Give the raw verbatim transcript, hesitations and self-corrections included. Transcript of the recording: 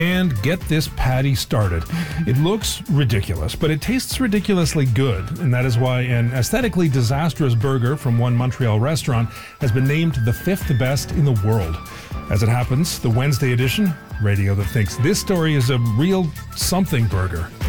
And get this patty started. It looks ridiculous, but it tastes ridiculously good, and that is why an aesthetically disastrous burger from one Montreal restaurant has been named the fifth best in the world. As it happens, the Wednesday edition, radio that thinks this story is a real something burger.